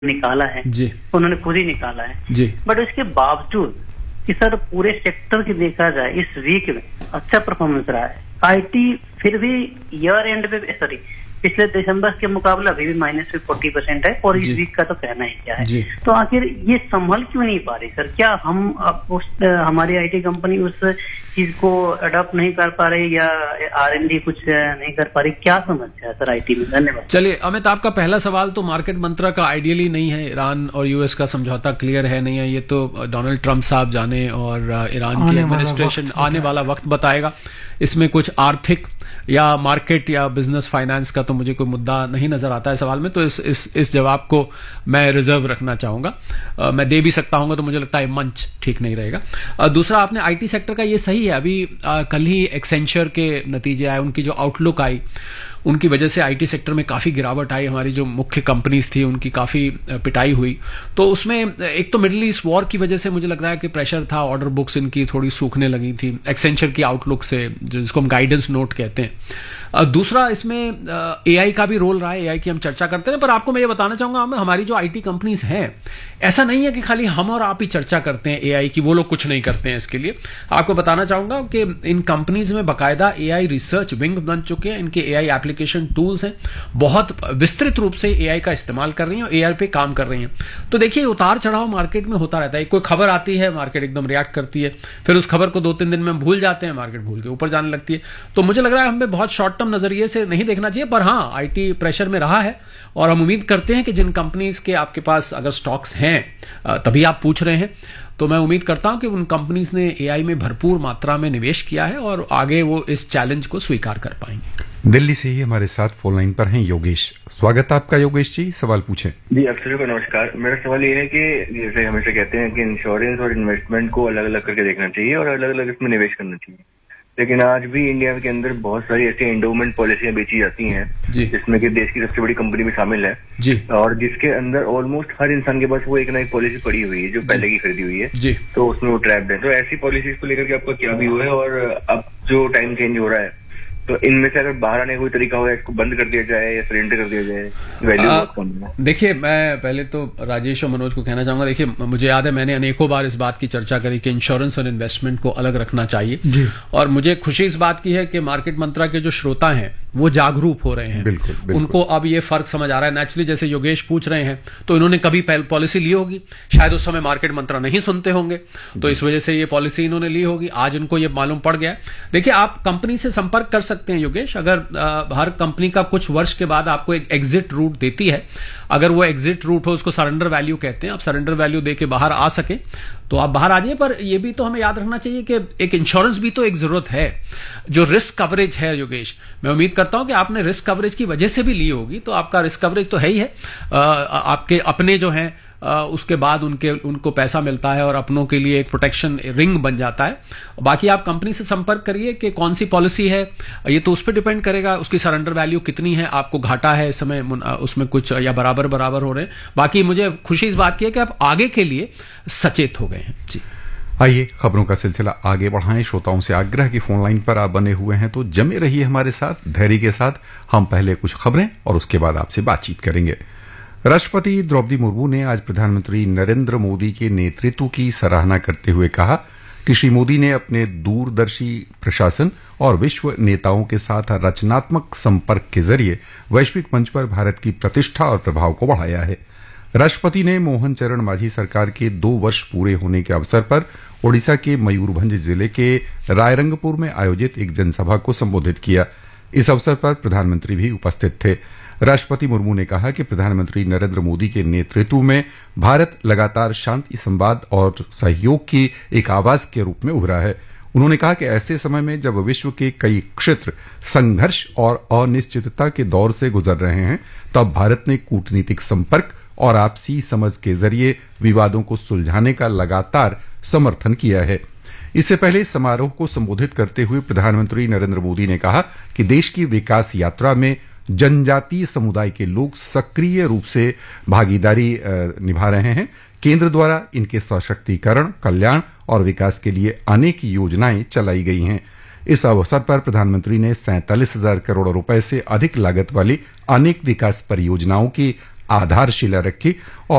निकाला है जी, उन्होंने खुद ही निकाला है जी। बट उसके बावजूद कि सर पूरे सेक्टर की देखा जाए इस वीक में अच्छा परफॉर्मेंस रहा है। आईटी फिर भी ईयर एंड पे सॉरी पिछले दिसंबर के मुकाबले अभी भी -40% है और इस वीक का तो कहना ही क्या है। तो आखिर ये संभल क्यों नहीं पा रही सर? क्या हम हमारी आईटी कंपनी उस चीज को अडॉप्ट नहीं कर पा रही या R&D कुछ नहीं कर पा रही? क्या समस्या है सर आईटी में? धन्यवाद। चलिए अमित, आपका पहला सवाल तो मार्केट मंत्रा का आइडियली नहीं है। ईरान और यूएस का समझौता क्लियर है नहीं है, ये तो डोनाल्ड ट्रंप साहब जाने और ईरान की एडमिनिस्ट्रेशन आने वाला वक्त बताएगा। इसमें कुछ आर्थिक या मार्केट या बिजनेस फाइनेंस का तो मुझे कोई मुद्दा नहीं नजर आता है सवाल में, तो इस जवाब को मैं रिजर्व रखना चाहूंगा। मैं दे भी सकता हूंगा तो मुझे लगता है मंच ठीक नहीं रहेगा। दूसरा, आपने आईटी सेक्टर का ये सही है, अभी कल ही एक्सेंचर के नतीजे आए, उनकी जो आउटलुक आई उनकी वजह से आईटी सेक्टर में काफी गिरावट आई। हमारी जो मुख्य कंपनीज थी उनकी काफी पिटाई हुई। तो उसमें एक तो मिडिल ईस्ट वॉर की वजह से मुझे लग रहा है कि प्रेशर था, ऑर्डर बुक्स इनकी थोड़ी सूखने लगी थी एक्सेंचर की आउटलुक से, जिसको हम गाइडेंस नोट कहते हैं। दूसरा, इसमें एआई का भी रोल रहा है। एआई की हम चर्चा करते हैं, पर आपको मैं ये बताना चाहूंगा हमारी जो आईटी कंपनीज हैं, ऐसा नहीं है कि खाली हम और आप ही चर्चा करते हैं एआई की, वो लोग कुछ नहीं करते हैं। इसके लिए आपको बताना चाहूंगा कि इन कंपनीज में बाकायदा एआई रिसर्च विंग बन चुके हैं, इनके एआई एप्लीकेशन टूल्स हैं, बहुत विस्तृत रूप से एआई का इस्तेमाल कर रही हैं और एआई पे काम कर रही हैं। तो देखिए, उतार चढ़ाव मार्केट में होता रहता है। कोई खबर आती है, मार्केट एकदम रिएक्ट करती है, फिर उस खबर को 2-3 दिन में भूल जाते हैं, मार्केट भूल के ऊपर जाने लगती है। तो मुझे लग रहा है हमें बहुत शॉर्ट टर्म नजरिए से नहीं देखना चाहिए, पर हाँ, आईटी प्रेशर में रहा है और हम उम्मीद करते हैं कि जिन कंपनीज के आपके पास अगर स्टॉक्स हैं, तभी आप पूछ रहे हैं, तो मैं उम्मीद करता हूं कि उन कंपनीज ने एआई में भरपूर मात्रा में निवेश किया है और आगे वो इस चैलेंज को स्वीकार कर पाएंगे। दिल्ली से ही हमारे साथ फोन लाइन पर हैं योगेश। स्वागत है आपका योगेश जी, सवाल पूछें। जी, आप सभी को नमस्कार। मेरा सवाल ये है कि जैसे हमेशा कहते हैं कि इंश्योरेंस और इन्वेस्टमेंट को अलग अलग करके देखना चाहिए और अलग अलग इसमें निवेश करना चाहिए, लेकिन आज भी इंडिया के अंदर बहुत सारी ऐसी एंडोमेंट पॉलिसियां बेची जाती हैं जिसमें कि देश की सबसे बड़ी कंपनी भी शामिल है जी, और जिसके अंदर ऑलमोस्ट हर इंसान के पास वो एक ना एक पॉलिसी पड़ी हुई है जो पहले की खरीदी हुई है जी, तो उसमें वो ट्रैप्ड है। तो ऐसी पॉलिसीज को लेकर के आपका क्या व्यू है? और अब जो टाइम चेंज हो रहा है, तो इनमें से अगर बाहर आने का कोई तरीका हो, इसको बंद कर दिया जाए या सरेंडर कर दिया जाए? वैल्यू बहुत कम है। देखिए, मैं पहले तो राजेश और मनोज को कहना चाहूंगा, देखिए मुझे याद है मैंने अनेकों बार इस बात की चर्चा करी कि इंश्योरेंस और इन्वेस्टमेंट को अलग रखना चाहिए जी। और मुझे खुशी इस बात की है कि मार्केट मंत्रा के जो श्रोता हैं वो जागरूक हो रहे हैं। बिल्कुल, बिल्कुल। उनको अब ये फर्क समझ आ रहा है। नेचुरली जैसे योगेश पूछ रहे हैं, तो इन्होंने कभी पॉलिसी ली होगी, शायद उस समय मार्केट मंत्रा नहीं सुनते होंगे, तो इस वजह से ये पॉलिसी इन्होंने ली होगी, आज इनको ये मालूम पड़ गया। देखिए, आप कंपनी से संपर्क कर सकते हैं योगेश। अगर हर कंपनी का कुछ वर्ष के बाद आपको एक एग्जिट रूट देती है, अगर वो एग्जिट रूट हो, उसको सरेंडर वैल्यू कहते हैं, आप सरेंडर वैल्यू देके बाहर आ सके तो आप बाहर आ जाइए। पर ये भी तो हमें याद रखना चाहिए कि एक इंश्योरेंस भी तो एक जरूरत है, जो रिस्क कवरेज है योगेश। मैं उम्मीद करता हूं कि आपने रिस्क कवरेज की वजह से भी ली होगी, तो आपका रिस्क कवरेज तो है ही है। आपके अपने जो हैं उसके बाद उनको पैसा मिलता है और अपनों के लिए एक प्रोटेक्शन रिंग बन जाता है। बाकी आप कंपनी से संपर्क करिए कि कौन सी पॉलिसी है, ये तो उस पर डिपेंड करेगा, उसकी सरेंडर वैल्यू कितनी है, आपको घाटा है इस समय उसमें कुछ या बराबर हो रहे हैं। बाकी मुझे खुशी इस बात की है कि आप आगे के लिए सचेत हो गए हैं जी। आइए खबरों का सिलसिला आगे बढ़ाएं। श्रोताओं से आग्रह की फोन लाइन पर आप बने हुए हैं तो जमे रहिए हमारे साथ धैर्य के साथ। हम पहले कुछ खबरें और उसके बाद आपसे बातचीत करेंगे। राष्ट्रपति द्रौपदी मुर्मू ने आज प्रधानमंत्री नरेंद्र मोदी के नेतृत्व की सराहना करते हुए कहा कि श्री मोदी ने अपने दूरदर्शी प्रशासन और विश्व नेताओं के साथ रचनात्मक संपर्क के जरिए वैश्विक मंच पर भारत की प्रतिष्ठा और प्रभाव को बढ़ाया है। राष्ट्रपति ने मोहन चरण मांझी सरकार के 2 वर्ष पूरे होने के अवसर पर ओडिशा के मयूरभंज जिले के रायरंगपुर में आयोजित एक जनसभा को संबोधित किया। इस अवसर पर प्रधानमंत्री भी उपस्थित थे। राष्ट्रपति मुर्मू ने कहा कि प्रधानमंत्री नरेंद्र मोदी के नेतृत्व में भारत लगातार शांति, संवाद और सहयोग की एक आवाज के रूप में उभरा है। उन्होंने कहा कि ऐसे समय में जब विश्व के कई क्षेत्र संघर्ष और अनिश्चितता के दौर से गुजर रहे हैं, तब भारत ने कूटनीतिक संपर्क और आपसी समझ के जरिए विवादों को सुलझाने का लगातार समर्थन किया है। इससे पहले समारोह को संबोधित करते हुए प्रधानमंत्री नरेंद्र मोदी ने कहा कि देश की विकास यात्रा में जनजातीय समुदाय के लोग सक्रिय रूप से भागीदारी निभा रहे हैं। केंद्र द्वारा इनके सशक्तिकरण, कल्याण और विकास के लिए अनेक योजनाएं चलाई गई हैं। इस अवसर पर प्रधानमंत्री ने 47,000 करोड़ रुपए से अधिक लागत वाली अनेक विकास परियोजनाओं की आधारशिला रखी